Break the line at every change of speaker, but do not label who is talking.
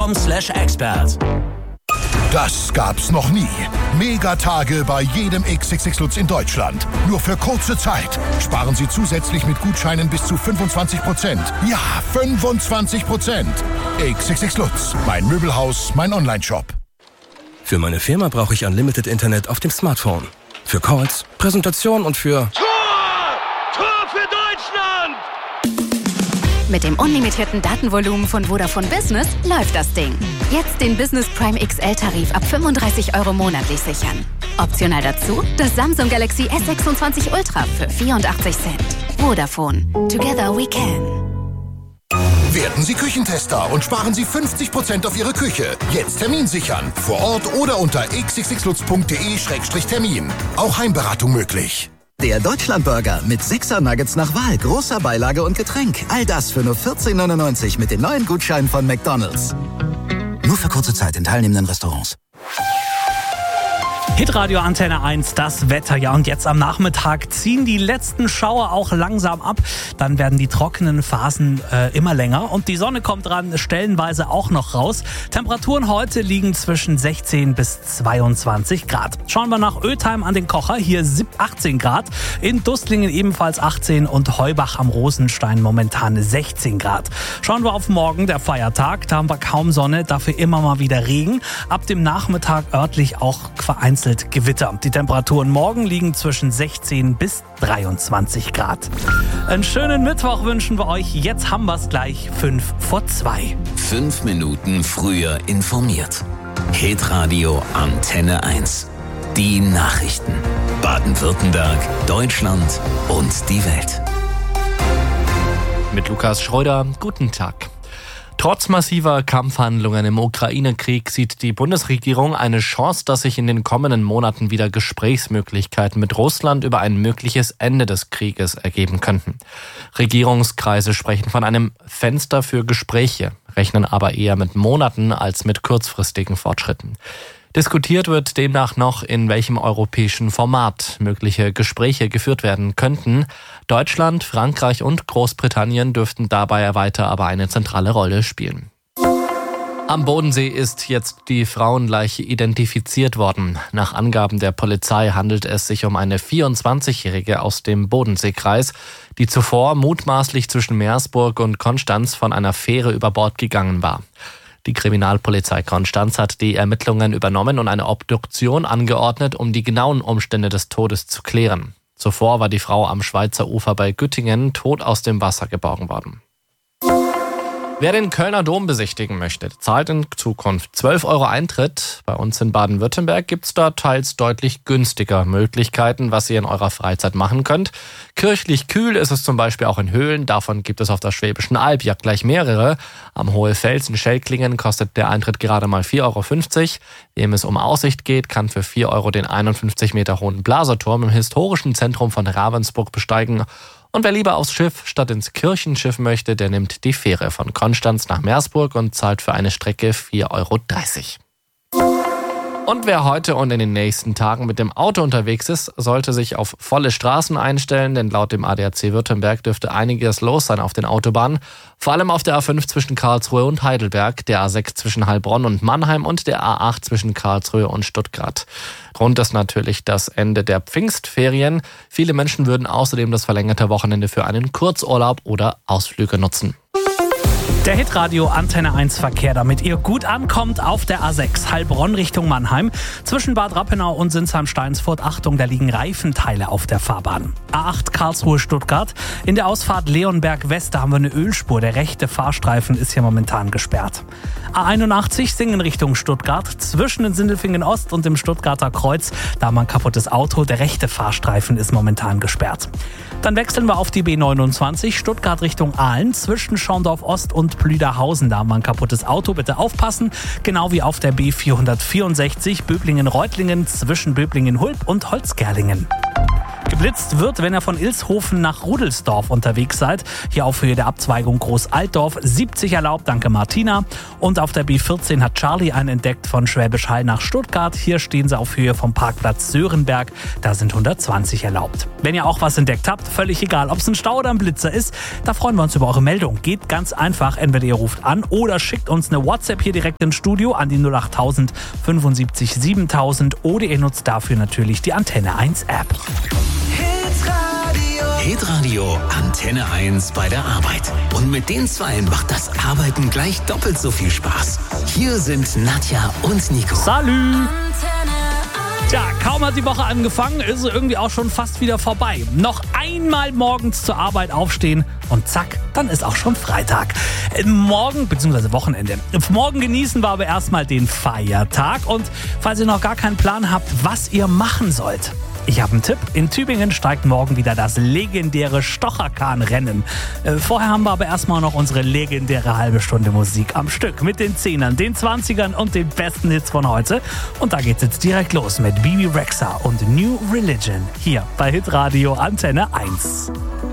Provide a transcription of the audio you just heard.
xxlutz.com/expert.
Das gab's noch nie. Megatage bei jedem XXX Lutz in Deutschland. Nur für kurze Zeit. Sparen Sie zusätzlich mit Gutscheinen bis zu 25%. Ja, 25%. XXX Lutz. Mein Möbelhaus, mein Onlineshop.
Für meine Firma brauche ich Unlimited Internet auf dem Smartphone. Für Calls, Präsentation und für...
Tor für Deutschland!
Mit dem unlimitierten Datenvolumen von Vodafone Business läuft das Ding. Jetzt den Business Prime XL-Tarif ab 35 € monatlich sichern. Optional dazu das Samsung Galaxy S26 Ultra für 84 Cent. Vodafone. Together we can.
Werden Sie Küchentester und sparen Sie 50% auf Ihre Küche. Jetzt Termin sichern. Vor Ort oder unter xxlutz.de/termin. Auch Heimberatung möglich.
Der Deutschlandburger mit 6er Nuggets nach Wahl, großer Beilage und Getränk. All das für nur 14,99 mit den neuen Gutscheinen von McDonald's. Nur für kurze Zeit in teilnehmenden Restaurants.
Hitradio Antenne 1, das Wetter. Ja, und jetzt am Nachmittag ziehen die letzten Schauer auch langsam ab. Dann werden die trockenen Phasen immer länger und die Sonne kommt dran stellenweise auch noch raus. Temperaturen heute liegen zwischen 16 bis 22 Grad. Schauen wir nach Ötheim an den Kocher. Hier 18 Grad. In Dustlingen ebenfalls 18 und Heubach am Rosenstein momentan 16 Grad. Schauen wir auf morgen, der Feiertag. Da haben wir kaum Sonne, dafür immer mal wieder Regen. Ab dem Nachmittag örtlich auch vereinzelt Gewitter. Die Temperaturen morgen liegen zwischen 16 bis 23 Grad. Einen schönen Mittwoch wünschen wir euch. Jetzt haben wir es gleich 5:02.
5 Minuten früher informiert. Hitradio Antenne 1. Die Nachrichten. Baden-Württemberg, Deutschland und die Welt.
Mit Lukas Schreuder, guten Tag. Trotz massiver Kampfhandlungen im Ukraine-Krieg sieht die Bundesregierung eine Chance, dass sich in den kommenden Monaten wieder Gesprächsmöglichkeiten mit Russland über ein mögliches Ende des Krieges ergeben könnten. Regierungskreise sprechen von einem Fenster für Gespräche, rechnen aber eher mit Monaten als mit kurzfristigen Fortschritten. Diskutiert wird demnach noch, in welchem europäischen Format mögliche Gespräche geführt werden könnten. Deutschland, Frankreich und Großbritannien dürften dabei weiter aber eine zentrale Rolle spielen. Am Bodensee ist jetzt die Frauenleiche identifiziert worden. Nach Angaben der Polizei handelt es sich um eine 24-Jährige aus dem Bodenseekreis, die zuvor mutmaßlich zwischen Meersburg und Konstanz von einer Fähre über Bord gegangen war. Die Kriminalpolizei Konstanz hat die Ermittlungen übernommen und eine Obduktion angeordnet, um die genauen Umstände des Todes zu klären. Zuvor war die Frau am Schweizer Ufer bei Güttingen tot aus dem Wasser geborgen worden. Wer den Kölner Dom besichtigen möchte, zahlt in Zukunft 12 € Eintritt. Bei uns in Baden-Württemberg gibt's da teils deutlich günstiger Möglichkeiten, was ihr in eurer Freizeit machen könnt. Kirchlich kühl ist es zum Beispiel auch in Höhlen. Davon gibt es auf der Schwäbischen Alb ja gleich mehrere. Am Hohlfels in Schellklingen kostet der Eintritt gerade mal 4,50 €. Wem es um Aussicht geht, kann für 4 € den 51 Meter hohen Blaserturm im historischen Zentrum von Ravensburg besteigen. Und wer lieber aufs Schiff statt ins Kirchenschiff möchte, der nimmt die Fähre von Konstanz nach Meersburg und zahlt für eine Strecke 4,30 €. Und wer heute und in den nächsten Tagen mit dem Auto unterwegs ist, sollte sich auf volle Straßen einstellen, denn laut dem ADAC Württemberg dürfte einiges los sein auf den Autobahnen. Vor allem auf der A5 zwischen Karlsruhe und Heidelberg, der A6 zwischen Heilbronn und Mannheim und der A8 zwischen Karlsruhe und Stuttgart. Grund ist natürlich das Ende der Pfingstferien. Viele Menschen würden außerdem das verlängerte Wochenende für einen Kurzurlaub oder Ausflüge nutzen.
Der Hitradio Antenne 1 Verkehr, damit ihr gut ankommt auf der A6 Heilbronn Richtung Mannheim. Zwischen Bad Rappenau und Sinsheim-Steinsfurt, Achtung, da liegen Reifenteile auf der Fahrbahn. A8 Karlsruhe-Stuttgart. In der Ausfahrt Leonberg West, da haben wir eine Ölspur. Der rechte Fahrstreifen ist hier momentan gesperrt. A81 Singen Richtung Stuttgart. Zwischen den Sindelfingen Ost und dem Stuttgarter Kreuz, da haben wir ein kaputtes Auto. Der rechte Fahrstreifen ist momentan gesperrt. Dann wechseln wir auf die B29 Stuttgart Richtung Aalen. Zwischen Schorndorf Ost und Plüderhausen, da haben wir ein kaputtes Auto. Bitte aufpassen. Genau wie auf der B464 Böblingen-Reutlingen zwischen Böblingen-Hulb und Holzgerlingen. Geblitzt wird, wenn ihr von Ilshofen nach Rudelsdorf unterwegs seid. Hier auf Höhe der Abzweigung Groß-Altdorf 70 erlaubt, danke Martina. Und auf der B14 hat Charlie einen entdeckt von Schwäbisch Hall nach Stuttgart. Hier stehen sie auf Höhe vom Parkplatz Sörenberg, da sind 120 erlaubt. Wenn ihr auch was entdeckt habt, völlig egal, ob es ein Stau oder ein Blitzer ist, da freuen wir uns über eure Meldung. Geht ganz einfach, entweder ihr ruft an oder schickt uns eine WhatsApp hier direkt ins Studio an die 08000 75 7000 oder ihr nutzt dafür natürlich die Antenne 1 App.
Hitradio Antenne 1 bei der Arbeit. Und mit den Zweien macht das Arbeiten gleich doppelt so viel Spaß. Hier sind Nadja und Nico.
Salü! Tja, kaum hat die Woche angefangen, ist sie irgendwie auch schon fast wieder vorbei. Noch einmal morgens zur Arbeit aufstehen und zack, dann ist auch schon Freitag. Morgen, bzw. Wochenende. Morgen genießen wir aber erstmal den Feiertag. Und falls ihr noch gar keinen Plan habt, was ihr machen sollt, ich habe einen Tipp. In Tübingen steigt morgen wieder das legendäre Stocherkahn-Rennen. Vorher haben wir aber erstmal noch unsere legendäre halbe Stunde Musik am Stück. Mit den 10ern, den 20ern und den besten Hits von heute. Und da geht's jetzt direkt los mit Bibi Rexha und New Religion. Hier bei Hitradio Antenne 1.